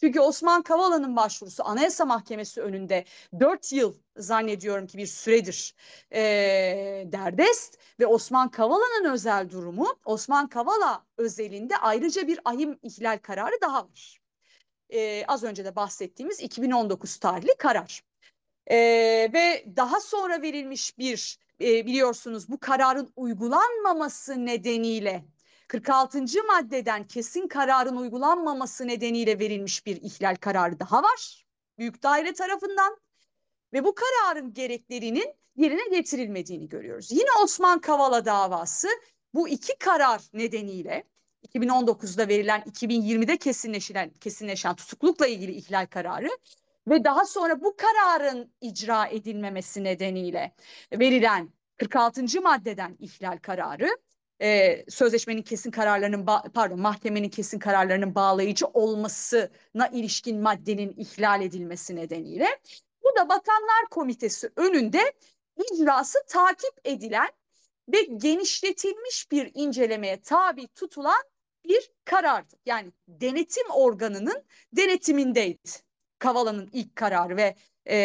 Çünkü Osman Kavala'nın başvurusu Anayasa Mahkemesi önünde 4 yıl zannediyorum ki bir süredir derdest ve Osman Kavala'nın özel durumu, Osman Kavala özelinde ayrıca bir ahim ihlal kararı daha var. Az önce de bahsettiğimiz 2019 tarihli karar. Ve daha sonra verilmiş bir biliyorsunuz bu kararın uygulanmaması nedeniyle 46. maddeden kesin kararın uygulanmaması nedeniyle verilmiş bir ihlal kararı daha var. Büyük daire tarafından ve bu kararın gereklerinin yerine getirilmediğini görüyoruz. Yine Osman Kavala davası bu iki karar nedeniyle 2019'da verilen 2020'de kesinleşen tutuklukla ilgili ihlal kararı ve daha sonra bu kararın icra edilmemesi nedeniyle verilen 46. maddeden ihlal kararı sözleşmenin kesin kararlarının mahkemenin kesin kararlarının bağlayıcı olmasına ilişkin maddenin ihlal edilmesi nedeniyle bu da Bakanlar Komitesi önünde icrası takip edilen ve genişletilmiş bir incelemeye tabi tutulan bir karardı. Yani denetim organının denetimindeydi. Kavala'nın ilk kararı ve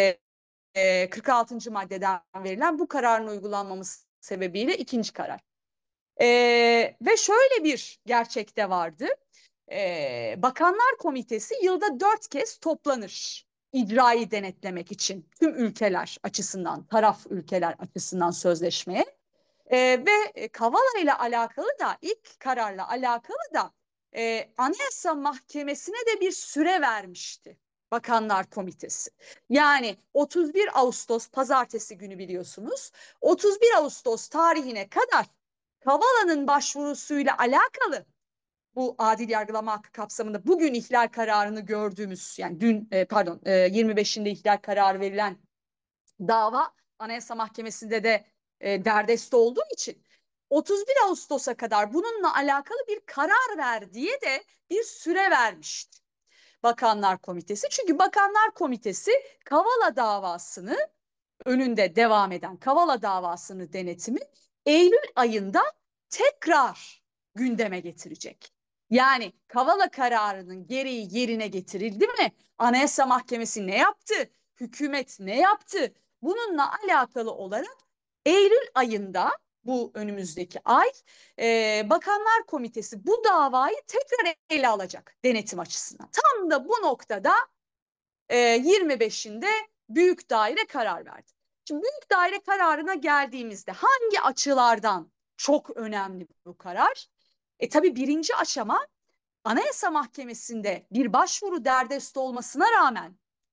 46. maddeden verilen bu kararın uygulanmaması sebebiyle ikinci karar. Ve şöyle bir gerçek de vardı. Bakanlar Komitesi yılda 4 kez toplanır icrayı denetlemek için tüm ülkeler açısından, taraf ülkeler açısından sözleşmeye. Ve Kavala ile alakalı da ilk kararla alakalı da Anayasa Mahkemesi'ne de bir süre vermişti Bakanlar Komitesi. Yani 31 Ağustos pazartesi günü biliyorsunuz. 31 Ağustos tarihine kadar Kavala'nın başvurusuyla alakalı bu adil yargılama hakkı kapsamında bugün ihlal kararını gördüğümüz yani dün 25'inde ihlal kararı verilen dava Anayasa Mahkemesi'nde de derdest olduğu için 31 Ağustos'a kadar bununla alakalı bir karar ver diye de bir süre vermişti Bakanlar Komitesi. Çünkü Bakanlar Komitesi Kavala davasını önünde devam eden Kavala davasını denetimi Eylül ayında tekrar gündeme getirecek. Yani Kavala kararının gereği yerine getirildi mi? Anayasa Mahkemesi ne yaptı? Hükümet ne yaptı? Bununla alakalı olarak Eylül ayında bu önümüzdeki ay Bakanlar Komitesi bu davayı tekrar ele alacak denetim açısından. Tam da bu noktada 25'inde büyük daire karar verdi. Şimdi büyük daire kararına geldiğimizde hangi açılardan çok önemli bu karar? Tabii birinci aşama Anayasa Mahkemesi'nde bir başvuru derdest olmasına rağmen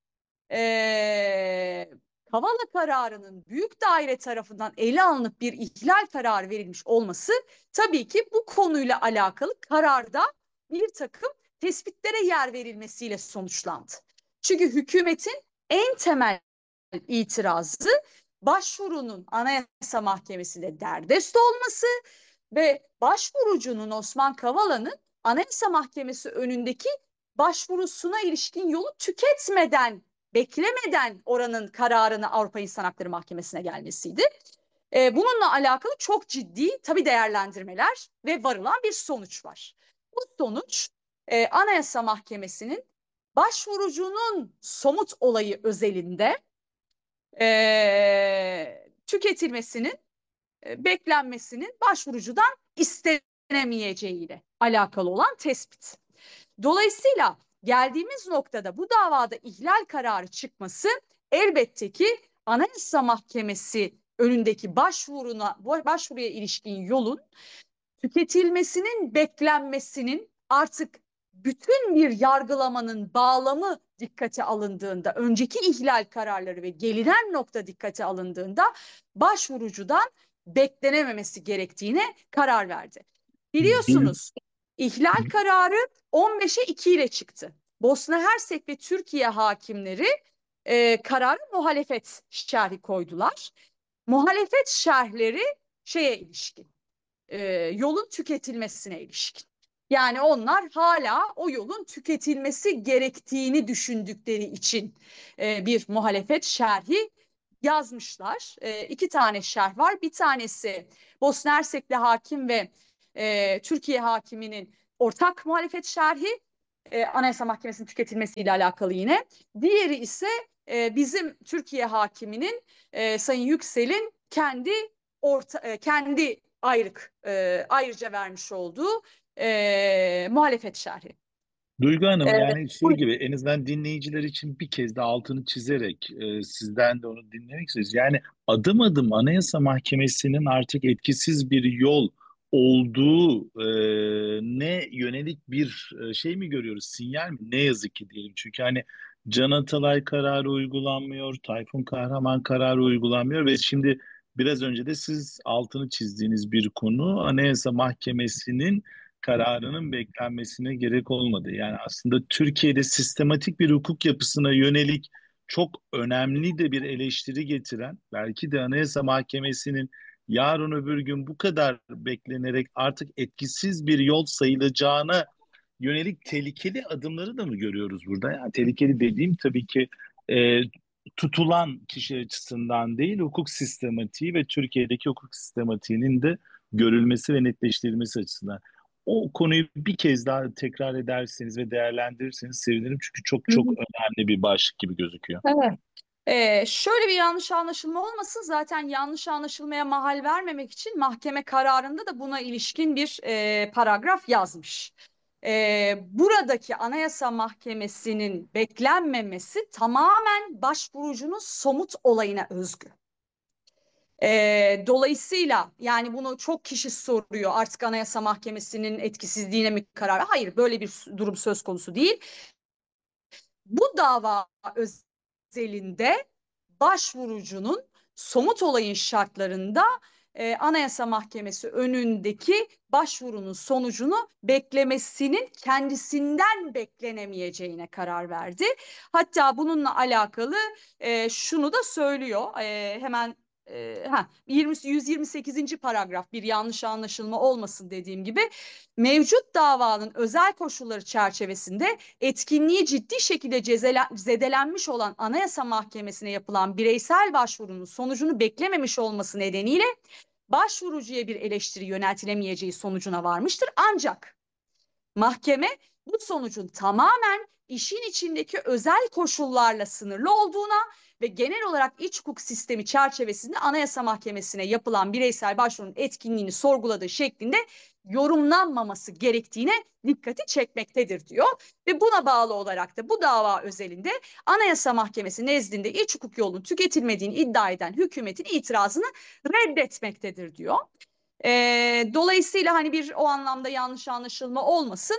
Kavala kararının büyük daire tarafından ele alınıp bir ihlal kararı verilmiş olması tabii ki bu konuyla alakalı kararda bir takım tespitlere yer verilmesiyle sonuçlandı. Çünkü hükümetin en temel itirazı başvurunun Anayasa Mahkemesi'nde derdest olması ve başvurucunun Osman Kavala'nın Anayasa Mahkemesi önündeki başvurusuna ilişkin yolu tüketmeden, beklemeden oranın kararını Avrupa İnsan Hakları Mahkemesi'ne gelmesiydi. Bununla alakalı çok ciddi tabii değerlendirmeler ve varılan bir sonuç var. Bu sonuç Anayasa Mahkemesi'nin başvurucunun somut olayı özelinde tüketilmesinin, beklenmesinin başvurucudan istenemeyeceğiyle alakalı olan tespit. Dolayısıyla geldiğimiz noktada bu davada ihlal kararı çıkması elbette ki Anayasa Mahkemesi önündeki başvuruya ilişkin yolun tüketilmesinin beklenmesinin artık bütün bir yargılamanın bağlamı dikkate alındığında, önceki ihlal kararları ve gelinen nokta dikkate alındığında başvurucudan beklenememesi gerektiğine karar verdi. Biliyorsunuz ihlal kararı 15'e 2 ile çıktı. Bosna Hersek ve Türkiye hakimleri kararı muhalefet şerhi koydular. Muhalefet şerhleri şeye ilişkin, yolun tüketilmesine ilişkin. Yani onlar hala o yolun tüketilmesi gerektiğini düşündükleri için bir muhalefet şerhi yazmışlar. İki tane şerh var. Bir tanesi Bosna Hersekli hakim ve Türkiye hakiminin ortak muhalefet şerhi. Anayasa Mahkemesi'nin tüketilmesiyle alakalı yine. Diğeri ise bizim Türkiye hakiminin Sayın Yüksel'in kendi ayrıca vermiş olduğu muhalefet şerhi. Duygu Hanım, E, yani şey gibi, en azından dinleyiciler için bir kez de altını çizerek sizden de onu dinlemek istiyoruz. Yani adım adım Anayasa Mahkemesi'nin artık etkisiz bir yol olduğu ne yönelik bir şey mi görüyoruz, sinyal mi? Ne yazık ki diyelim. Çünkü hani Can Atalay kararı uygulanmıyor, Tayfun Kahraman kararı uygulanmıyor ve şimdi biraz önce de siz altını çizdiğiniz bir konu, Anayasa Mahkemesi'nin kararının beklenmesine gerek olmadı. Yani aslında Türkiye'de sistematik bir hukuk yapısına yönelik çok önemli de bir eleştiri getiren, belki de Anayasa Mahkemesi'nin yarın öbür gün bu kadar beklenerek artık etkisiz bir yol sayılacağına yönelik tehlikeli adımları da mı görüyoruz burada? Yani tehlikeli dediğim tabii ki e, tutulan kişi açısından değil, hukuk sistematiği ve Türkiye'deki hukuk sistematiğinin de görülmesi ve netleştirilmesi açısından. O konuyu bir kez daha tekrar ederseniz ve değerlendirirseniz sevinirim. Çünkü çok çok önemli bir başlık gibi gözüküyor. Evet. Şöyle bir yanlış anlaşılma olmasın. Zaten yanlış anlaşılmaya mahal vermemek için mahkeme kararında da buna ilişkin bir paragraf yazmış. Buradaki Anayasa Mahkemesi'nin beklenmemesi tamamen başvurucunun somut olayına özgü. Dolayısıyla yani bunu çok kişi soruyor, artık Anayasa Mahkemesi'nin etkisizliğine mi karar? Hayır, böyle bir durum söz konusu değil. Bu dava özelinde başvurucunun somut olayın şartlarında Anayasa Mahkemesi önündeki başvurunun sonucunu beklemesinin kendisinden beklenemeyeceğine karar verdi. Hatta bununla alakalı şunu da söylüyor. Hemen 128. paragraf, bir yanlış anlaşılma olmasın dediğim gibi, mevcut davanın özel koşulları çerçevesinde etkinliği ciddi şekilde zedelenmiş olan Anayasa Mahkemesi'ne yapılan bireysel başvurunun sonucunu beklememiş olması nedeniyle başvurucuya bir eleştiri yöneltilemeyeceği sonucuna varmıştır. Ancak mahkeme bu sonucun tamamen işin içindeki özel koşullarla sınırlı olduğuna ve genel olarak iç hukuk sistemi çerçevesinde Anayasa Mahkemesi'ne yapılan bireysel başvurunun etkinliğini sorguladığı şeklinde yorumlanmaması gerektiğine dikkati çekmektedir diyor. Ve buna bağlı olarak da bu dava özelinde Anayasa Mahkemesi nezdinde iç hukuk yolunun tüketilmediğini iddia eden hükümetin itirazını reddetmektedir diyor. Dolayısıyla hani bir o anlamda yanlış anlaşılma olmasın.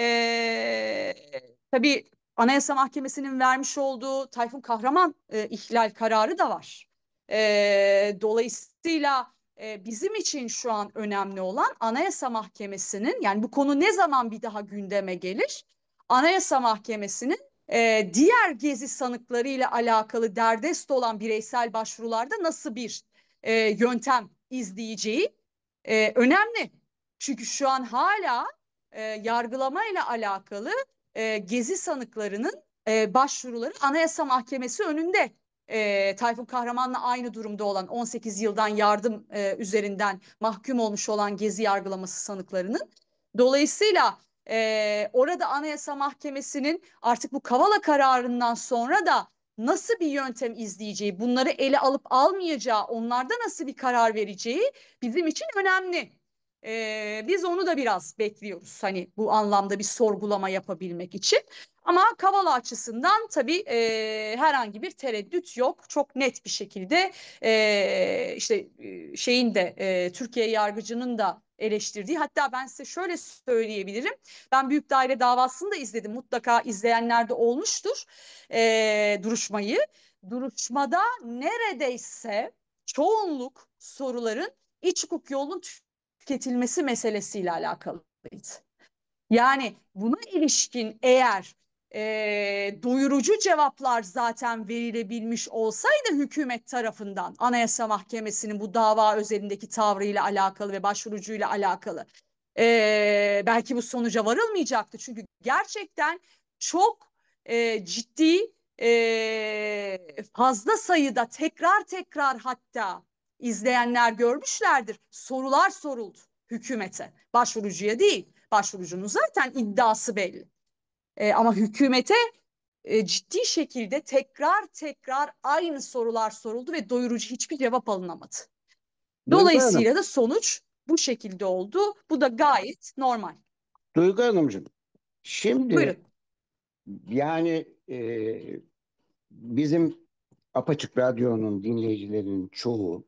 Tabii Anayasa Mahkemesi'nin vermiş olduğu Tayfun Kahraman ihlal kararı da var. Dolayısıyla bizim için şu an önemli olan Anayasa Mahkemesi'nin, yani bu konu ne zaman bir daha gündeme gelir? Anayasa Mahkemesi'nin diğer gezi sanıklarıyla alakalı derdest olan bireysel başvurularda nasıl bir yöntem izleyeceği önemli. Çünkü şu an hala yargılama ile alakalı gezi sanıklarının başvuruları Anayasa Mahkemesi önünde. Tayfun Kahraman'la aynı durumda olan 18 yıldan yardım üzerinden mahkum olmuş olan gezi yargılaması sanıklarının. Dolayısıyla orada Anayasa Mahkemesi'nin artık bu Kavala kararından sonra da nasıl bir yöntem izleyeceği, bunları ele alıp almayacağı, onlarda nasıl bir karar vereceği bizim için önemli. Biz onu da biraz bekliyoruz, hani bu anlamda bir sorgulama yapabilmek için. Ama Kavala açısından tabii herhangi bir tereddüt yok. Çok net bir şekilde işte şeyin de Türkiye yargıcının da eleştirdiği, hatta ben size şöyle söyleyebilirim. Ben büyük daire davasını da izledim. Mutlaka izleyenler de olmuştur duruşmayı. Duruşmada neredeyse çoğunluk soruların iç hukuk yolunun tüketilmesi meselesiyle alakalıydı. Yani buna ilişkin eğer doyurucu cevaplar zaten verilebilmiş olsaydı hükümet tarafından, Anayasa Mahkemesi'nin bu dava özelindeki tavrıyla alakalı ve başvurucuyla alakalı, belki bu sonuca varılmayacaktı. Çünkü gerçekten çok ciddi, fazla sayıda tekrar tekrar, hatta izleyenler görmüşlerdir, sorular soruldu hükümete, başvurucuya değil. Başvurucunun zaten iddiası belli. Ama hükümete ciddi şekilde tekrar tekrar aynı sorular soruldu ve doyurucu hiçbir cevap alınamadı. Duygu Hanım, Dolayısıyla da sonuç bu şekilde oldu. Bu da gayet normal. Duygu Hanımcığım, şimdi Buyurun. yani bizim Apaçık Radyo'nun dinleyicilerinin çoğu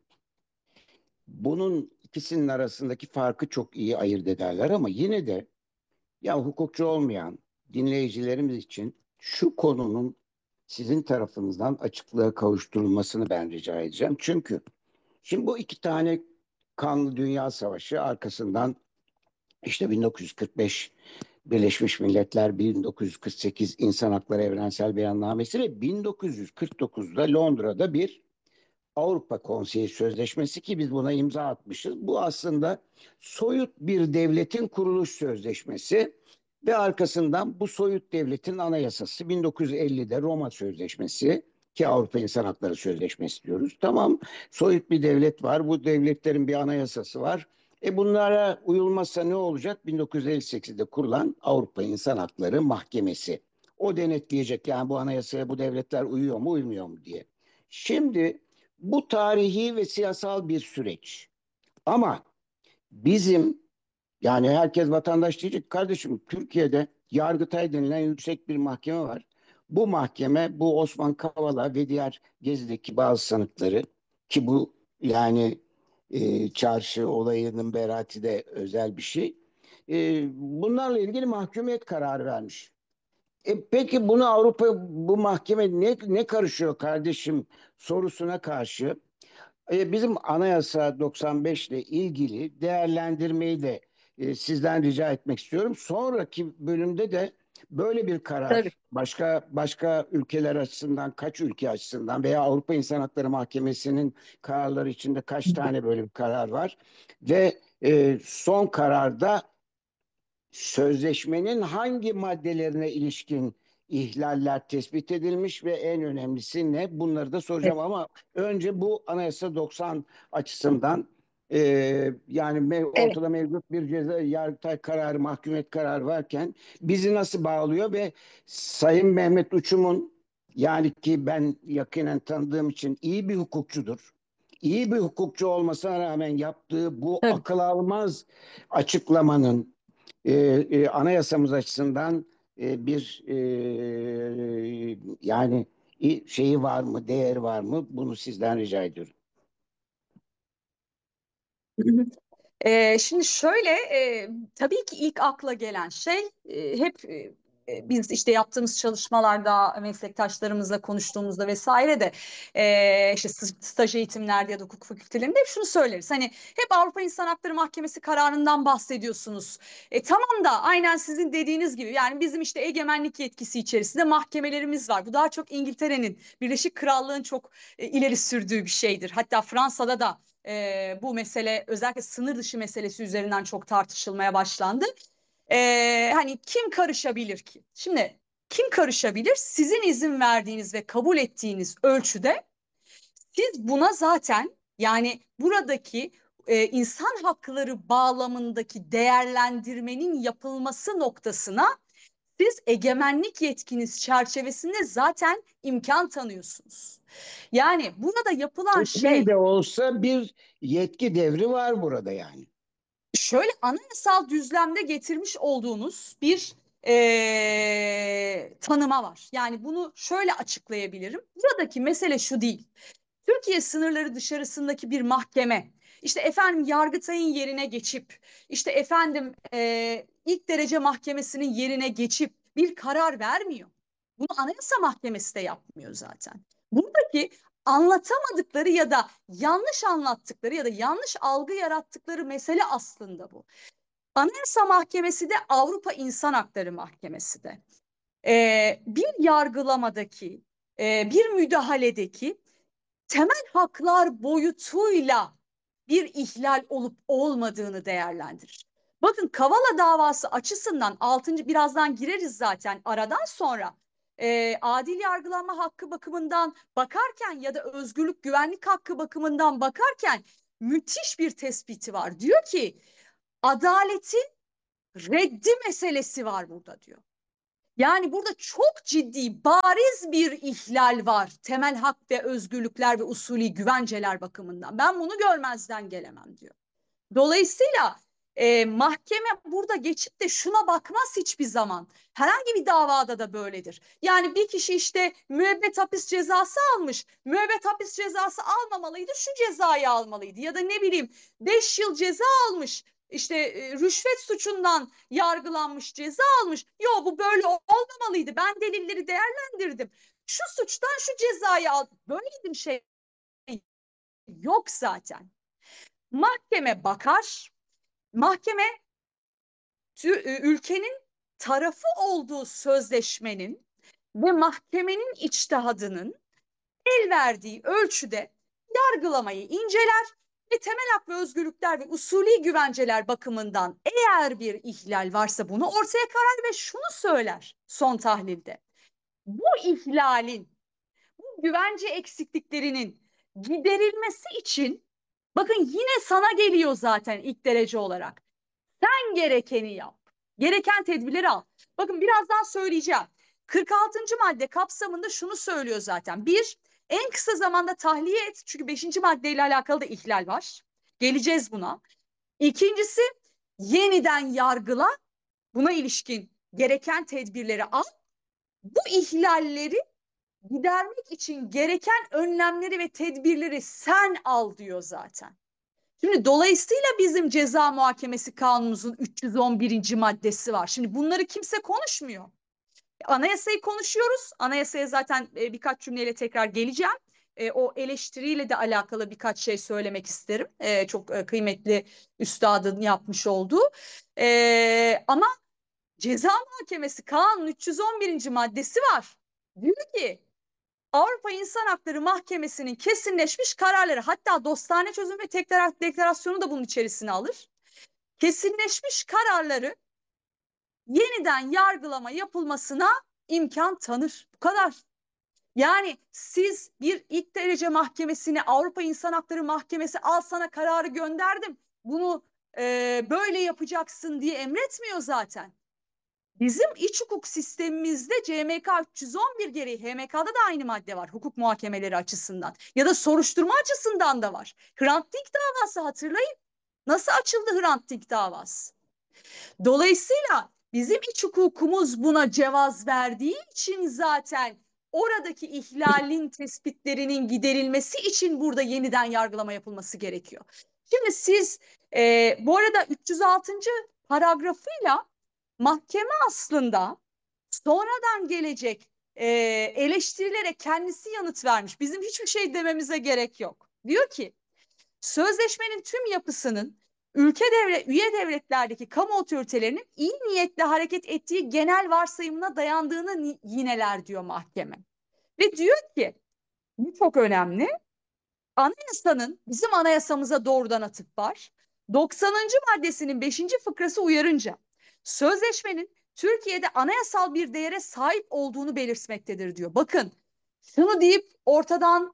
bunun ikisinin arasındaki farkı çok iyi ayırt ederler ama yine de ya hukukçu olmayan dinleyicilerimiz için şu konunun sizin tarafınızdan açıklığa kavuşturulmasını ben rica edeceğim. Çünkü şimdi bu iki tane kanlı dünya savaşı arkasından işte 1945 Birleşmiş Milletler, 1948 İnsan Hakları Evrensel Beyannamesi ve 1949'da Londra'da bir Avrupa Konseyi Sözleşmesi ki biz buna imza atmışız. Bu aslında soyut bir devletin kuruluş sözleşmesi ve arkasından bu soyut devletin anayasası 1950'de Roma Sözleşmesi ki Avrupa İnsan Hakları Sözleşmesi diyoruz. Tamam, soyut bir devlet var. Bu devletlerin bir anayasası var. Bunlara uyulmazsa ne olacak? 1958'de kurulan Avrupa İnsan Hakları Mahkemesi. O denetleyecek yani bu anayasaya bu devletler uyuyor mu uymuyor mu diye. Şimdi bu tarihi ve siyasal bir süreç. Ama bizim yani herkes vatandaş diyecek kardeşim Türkiye'de Yargıtay denilen yüksek bir mahkeme var. Bu mahkeme bu Osman Kavala ve diğer Gezi'deki bazı sanıkları ki bu yani çarşı olayının beraati de özel bir şey. Bunlarla ilgili mahkumiyet kararı vermiş. Peki bunu Avrupa bu mahkeme ne karışıyor kardeşim sorusuna karşı bizim Anayasa 95 ile ilgili değerlendirmeyi de sizden rica etmek istiyorum. Sonraki bölümde de böyle bir Tabii. karar başka ülkeler açısından kaç ülke açısından veya Avrupa İnsan Hakları Mahkemesi'nin kararları içinde kaç tane böyle bir karar var ve son kararda sözleşmenin hangi maddelerine ilişkin ihlaller tespit edilmiş ve en önemlisi ne? Bunları da Evet. soracağım ama önce bu Anayasa 90 açısından yani Evet. ortada mevcut bir ceza yargıtay kararı, mahkumiyet kararı varken bizi nasıl bağlıyor ve Sayın Mehmet Uçum'un yani ki ben yakinen tanıdığım için iyi bir hukukçudur. İyi bir hukukçu olmasına rağmen yaptığı bu Tabii. akıl almaz açıklamanın anayasamız açısından bir yani şeyi var mı, değeri var mı? Bunu sizden rica ediyorum. Şimdi şöyle, tabii ki ilk akla gelen şey hep biz işte yaptığımız çalışmalarda meslektaşlarımızla konuştuğumuzda vesaire de işte staj eğitimlerde ya da hukuk fakültelerinde hep şunu söyleriz. Hani hep Avrupa İnsan Hakları Mahkemesi kararından bahsediyorsunuz. Tamam da aynen sizin dediğiniz gibi yani bizim işte egemenlik yetkisi içerisinde mahkemelerimiz var. Bu daha çok İngiltere'nin, Birleşik Krallığın çok ileri sürdüğü bir şeydir. Hatta Fransa'da da bu mesele özellikle sınır dışı meselesi üzerinden çok tartışılmaya başlandı. Hani kim karışabilir ki? Şimdi kim karışabilir? Sizin izin verdiğiniz ve kabul ettiğiniz ölçüde siz buna zaten yani buradaki insan hakları bağlamındaki değerlendirmenin yapılması noktasına siz egemenlik yetkiniz çerçevesinde zaten imkan tanıyorsunuz. Yani burada yapılan Kısmi şey de olsa bir yetki devri var burada yani. şöyle anayasal düzlemde getirmiş olduğunuz bir tanıma var. Yani bunu şöyle açıklayabilirim. Buradaki mesele şu değil. Türkiye sınırları dışarısındaki bir mahkeme, işte efendim Yargıtay'ın yerine geçip, işte efendim ilk derece mahkemesinin yerine geçip bir karar vermiyor. Bunu Anayasa Mahkemesi de yapmıyor zaten. Buradaki anlatamadıkları ya da yanlış anlattıkları ya da yanlış algı yarattıkları mesele aslında bu. Anayasa Mahkemesi de Avrupa İnsan Hakları Mahkemesi de bir yargılamadaki, bir müdahaledeki temel haklar boyutuyla bir ihlal olup olmadığını değerlendirir. Bakın Kavala davası açısından 6. birazdan gireriz zaten aradan sonra adil yargılanma hakkı bakımından bakarken ya da özgürlük güvenlik hakkı bakımından bakarken müthiş bir tespiti var. Diyor ki adaletin reddi meselesi var burada diyor. Yani burada çok ciddi, bariz bir ihlal var temel hak ve özgürlükler ve usulü güvenceler bakımından. Ben bunu görmezden gelemem diyor. Dolayısıyla mahkeme burada geçip de şuna bakmaz hiçbir zaman. Herhangi bir davada da böyledir. Yani bir kişi işte müebbet hapis cezası almış. Müebbet hapis cezası almamalıydı, şu cezayı almalıydı. Ya da ne bileyim 5 yıl ceza almış. İşte rüşvet suçundan yargılanmış, ceza almış. Yo, bu böyle olmamalıydı. Ben delilleri değerlendirdim. Şu suçtan şu cezayı al. Böyle bir şey yok zaten. Mahkeme bakar. Mahkeme ülkenin tarafı olduğu sözleşmenin ve mahkemenin içtihadının el verdiği ölçüde yargılamayı inceler ve temel hak ve özgürlükler ve usulî güvenceler bakımından eğer bir ihlal varsa bunu ortaya koyar ve şunu söyler son tahlilde. Bu ihlalin, bu güvence eksikliklerinin giderilmesi için, bakın yine sana geliyor zaten ilk derece olarak. Sen gerekeni yap. Gereken tedbirleri al. Bakın birazdan söyleyeceğim. 46. madde kapsamında şunu söylüyor zaten. Bir, en kısa zamanda tahliye et. Çünkü 5. maddeyle alakalı da ihlal var. Geleceğiz buna. İkincisi, yeniden yargıla. Buna ilişkin gereken tedbirleri al. Bu ihlalleri gidermek için gereken önlemleri ve tedbirleri sen al diyor zaten. Şimdi dolayısıyla bizim ceza muhakemesi kanunumuzun 311. maddesi var. Şimdi bunları kimse konuşmuyor. Anayasayı konuşuyoruz. Anayasaya zaten birkaç cümleyle tekrar geleceğim. O eleştiriyle de alakalı birkaç şey söylemek isterim. Çok kıymetli üstadın yapmış olduğu. Ama ceza muhakemesi kanunun 311. maddesi var. Diyor ki Avrupa İnsan Hakları Mahkemesi'nin kesinleşmiş kararları, hatta dostane çözüm ve tek taraf deklarasyonu da bunun içerisine alır. Kesinleşmiş kararları yeniden yargılama yapılmasına imkan tanır. Bu kadar. Yani siz bir ilk derece mahkemesini, Avrupa İnsan Hakları Mahkemesi al sana kararı gönderdim, bunu böyle yapacaksın diye emretmiyor zaten. Bizim iç hukuk sistemimizde CMK 311 gereği, HMK'da da aynı madde var hukuk muhakemeleri açısından ya da soruşturma açısından da var. Hrant Dink davası, hatırlayın. Nasıl açıldı Hrant Dink davası? Dolayısıyla bizim iç hukukumuz buna cevaz verdiği için zaten oradaki ihlalin tespitlerinin giderilmesi için burada yeniden yargılama yapılması gerekiyor. Şimdi siz bu arada 306. paragrafıyla mahkeme aslında sonradan gelecek eleştirilere kendisi yanıt vermiş. Bizim hiçbir şey dememize gerek yok. Diyor ki sözleşmenin tüm yapısının üye devletlerdeki kamu otoritelerinin iyi niyetle hareket ettiği genel varsayımına dayandığını yineler diyor mahkeme. Ve diyor ki bu çok önemli. Anayasanın, bizim anayasamıza doğrudan atıf var. 90. maddesinin 5. fıkrası uyarınca sözleşmenin Türkiye'de anayasal bir değere sahip olduğunu belirtmektedir diyor. Bakın şunu deyip ortadan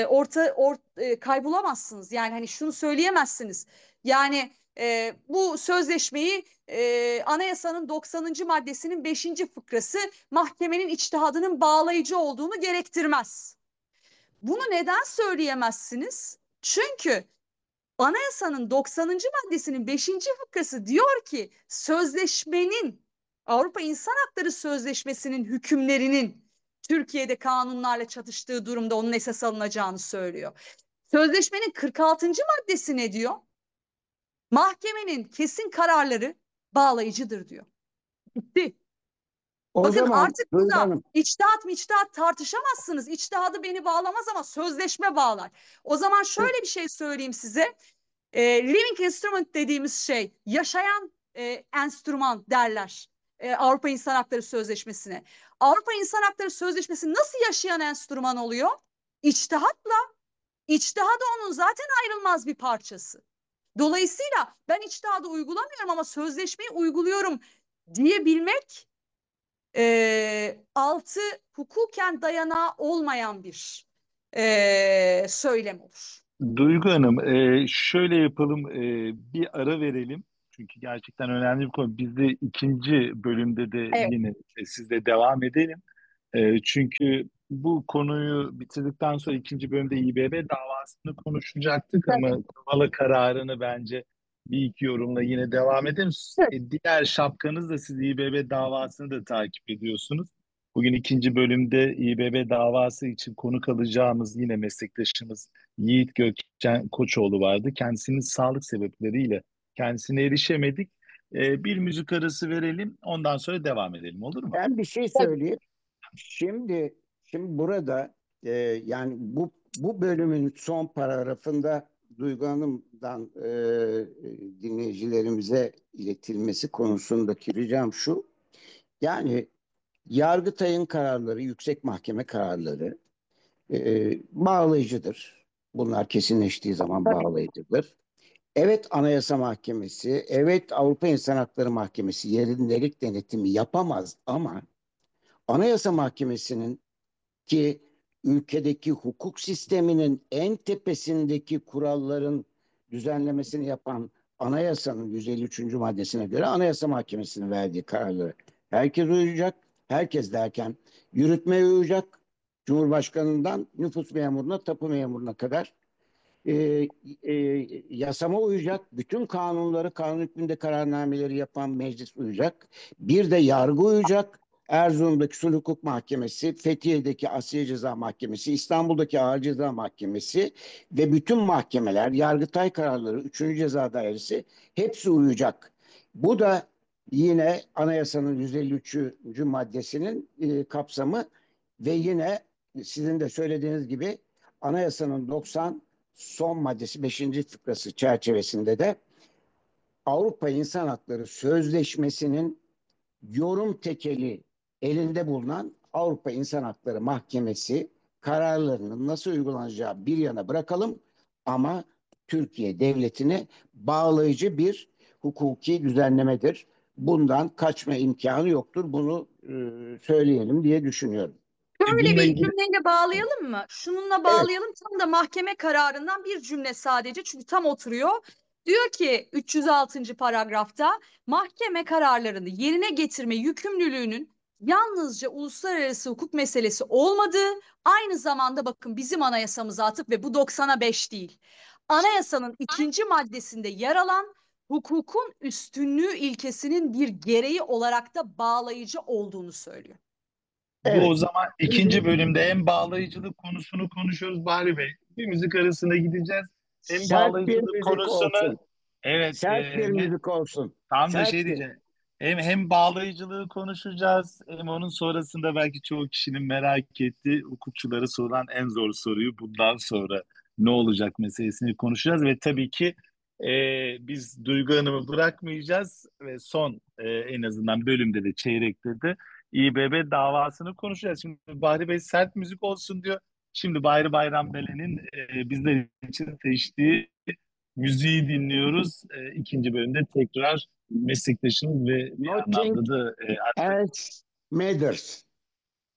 kaybolamazsınız. Yani hani şunu söyleyemezsiniz. Yani bu sözleşmeyi anayasanın 90. maddesinin 5. fıkrası mahkemenin içtihadının bağlayıcı olduğunu gerektirmez. Bunu neden söyleyemezsiniz? Çünkü anayasanın 90. maddesinin 5. fıkrası diyor ki sözleşmenin, Avrupa İnsan Hakları Sözleşmesi'nin hükümlerinin Türkiye'de kanunlarla çatıştığı durumda onun esas alınacağını söylüyor. Sözleşmenin 46. maddesi ne diyor? Mahkemenin kesin kararları bağlayıcıdır diyor. Bitti. O Bakın zaman artık Duygu burada Hanım, içtihat tartışamazsınız. İçtihadı beni bağlamaz ama sözleşme bağlar. O zaman şöyle bir şey söyleyeyim size. Living instrument dediğimiz şey, yaşayan enstrüman derler Avrupa İnsan Hakları Sözleşmesi'ne. Avrupa İnsan Hakları Sözleşmesi nasıl yaşayan enstrüman oluyor? İçtihatla. İçtihat onun zaten ayrılmaz bir parçası. Dolayısıyla ben içtihadı uygulamıyorum ama sözleşmeyi uyguluyorum diyebilmek altı hukuken dayanağı olmayan bir söylem olur. Duygu Hanım, şöyle yapalım, bir ara verelim. Çünkü gerçekten önemli bir konu. Biz de ikinci bölümde de Evet, yine sizle devam edelim. Çünkü bu konuyu bitirdikten sonra ikinci bölümde İBB davasını konuşacaktık ama tabii. Kavala kararını bence bir iki yorumla yine devam edelim. Evet. Diğer şapkanız da siz İBB davasını da takip ediyorsunuz. Bugün ikinci bölümde İBB davası için konuk alacağımız yine meslektaşımız Yiğit Gökçen Koçoğlu vardı. Kendisinin sağlık sebepleriyle kendisine erişemedik. Bir müzik arası verelim, ondan sonra devam edelim, olur mu? Ben bir şey Tabii. söyleyeyim. Şimdi burada yani bu bölümün son paragrafında Duygu Hanım'dan dinleyicilerimize iletilmesi konusundaki ricam şu. Yani Yargıtay'ın kararları, yüksek mahkeme kararları bağlayıcıdır. Bunlar kesinleştiği zaman Tabii. bağlayıcıdır. Evet Anayasa Mahkemesi, evet Avrupa İnsan Hakları Mahkemesi yerindelik denetimi yapamaz ama Anayasa Mahkemesi'nin ki ülkedeki hukuk sisteminin en tepesindeki kuralların düzenlemesini yapan anayasanın 153. maddesine göre Anayasa Mahkemesi'nin verdiği kararları herkes uyacak. Herkes derken yürütmeye uyacak. Cumhurbaşkanından nüfus memuruna, tapu memuruna kadar e, e, yasama uyacak. Bütün kanunları, kanun hükmünde kararnameleri yapan meclis uyacak. Bir de yargı uyacak. Erzurum'daki Sulh Hukuk Mahkemesi, Fethiye'deki Asliye Ceza Mahkemesi, İstanbul'daki Ağır Ceza Mahkemesi ve bütün mahkemeler, Yargıtay kararları, 3. Ceza Dairesi hepsi uyacak. Bu da yine Anayasanın 153. maddesinin kapsamı ve yine sizin de söylediğiniz gibi Anayasanın 90 son maddesi 5. fıkrası çerçevesinde de Avrupa İnsan Hakları Sözleşmesi'nin yorum tekeli elinde bulunan Avrupa İnsan Hakları Mahkemesi kararlarının nasıl uygulanacağı bir yana bırakalım ama Türkiye devletine bağlayıcı bir hukuki düzenlemedir. Bundan kaçma imkanı yoktur. Bunu söyleyelim diye düşünüyorum. Şöyle Bununla bir ilgili cümleyle bağlayalım mı? Şununla Evet, bağlayalım. Tam da mahkeme kararından bir cümle sadece. Çünkü tam oturuyor. Diyor ki 306. paragrafta mahkeme kararlarını yerine getirme yükümlülüğünün yalnızca uluslararası hukuk meselesi olmadığı, aynı zamanda bakın bizim anayasamıza atıp ve bu 90'a 5 değil. Anayasanın ikinci maddesinde yer alan hukukun üstünlüğü ilkesinin bir gereği olarak da bağlayıcı olduğunu söylüyor. bu o evet. zaman ikinci Şimdi bölümde hem bağlayıcılık konusunu konuşuyoruz Bahri Bey. Bir müzik arasına gideceğiz. Hem sert bir bağlayıcılık müzik konusunu, olsun. evet, Sert bir müzik olsun. tam da şey Sert bir. diyeceğim. Hem bağlayıcılığı konuşacağız, hem onun sonrasında belki çoğu kişinin merak ettiği, hukukçulara sorulan en zor soruyu bundan sonra ne olacak meselesini konuşacağız ve tabii ki biz Duygu Hanım'ı bırakmayacağız ve son en azından bölümde de çeyrekte de İBB davasını konuşacağız. Şimdi Bahri Bey sert müzik olsun diyor. Şimdi Bahri Bayrambelen'in bizler için seçtiği müziği dinliyoruz. İkinci bölümde tekrar meslektaşımız ve bir Nothing anlamda da else matters.